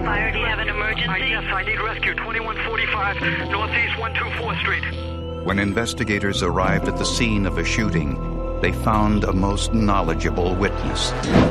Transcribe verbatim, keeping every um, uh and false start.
Fire, do you have an emergency? Uh, yes, I need rescue. twenty-one forty-five Northeast one twenty-fourth Street. When investigators arrived at the scene of a shooting, they found a most knowledgeable witness.